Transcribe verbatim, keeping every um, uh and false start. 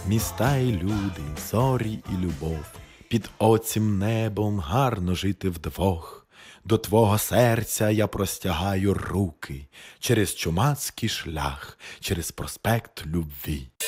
міста і люди, зорі і любов. Під оцім небом гарно жити вдвох. До твого серця я простягаю руки через чумацький шлях, через проспект любві.